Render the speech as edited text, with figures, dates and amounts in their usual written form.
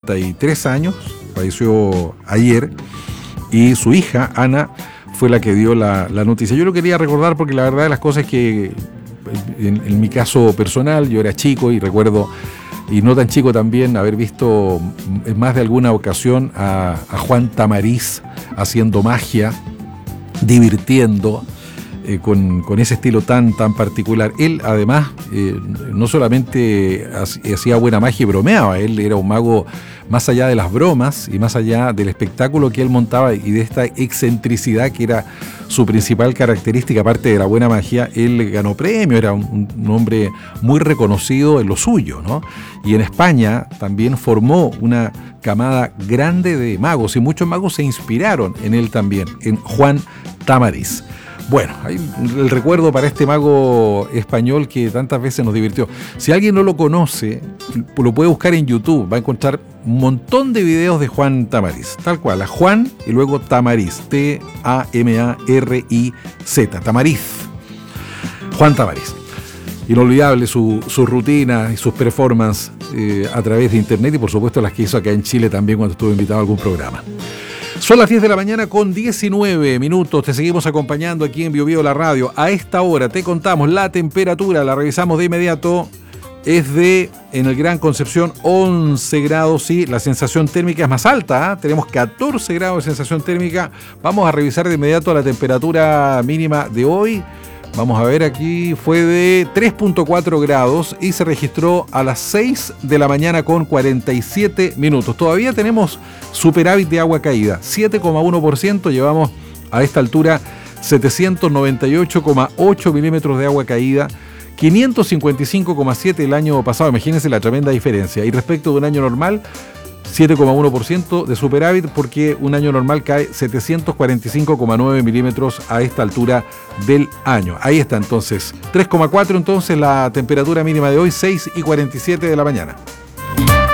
83 años, falleció ayer, y su hija, Ana, fue la que dio la noticia. Yo lo quería recordar porque la verdad de las cosas es que, en mi caso personal, yo era chico y recuerdo, y no tan chico también, haber visto en más de alguna ocasión a Juan Tamariz haciendo magia, divirtiendo, con ese estilo tan particular. Él además no solamente hacía buena magia y bromeaba, él era un mago más allá de las bromas y más allá del espectáculo que él montaba y de esta excentricidad que era su principal característica. Aparte de la buena magia, él ganó premio, era un hombre muy reconocido en lo suyo, ¿no? Y en España también formó una camada grande de magos, y muchos magos se inspiraron en él también, en Juan Tamariz. Bueno, hay el recuerdo para este mago español que tantas veces nos divirtió. Si alguien no lo conoce, lo puede buscar en YouTube, va a encontrar un montón de videos de Juan Tamariz, tal cual, a Juan y luego Tamariz, T-A-M-A-R-I-Z, Tamariz, Juan Tamariz. Inolvidable su rutina y sus performances a través de internet, y por supuesto las que hizo acá en Chile también cuando estuvo invitado a algún programa. Son las 10 de la mañana con 19 minutos. Te seguimos acompañando aquí en BioBio La Radio. A esta hora te contamos la temperatura, la revisamos de inmediato. Es en el Gran Concepción, 11 grados, sí, la sensación térmica es más alta, ¿eh? Tenemos 14 grados de sensación térmica. Vamos a revisar de inmediato la temperatura mínima de hoy. Vamos a ver, aquí fue de 3.4 grados y se registró a las 6 de la mañana con 47 minutos. Todavía tenemos superávit de agua caída, 7,1%. Llevamos a esta altura 798,8 milímetros de agua caída, 555,7 el año pasado. Imagínense la tremenda diferencia. Y respecto de un año normal, 7,1% de superávit, porque un año normal cae 745,9 milímetros a esta altura del año. Ahí está entonces, 3,4 entonces la temperatura mínima de hoy, 6:47 de la mañana.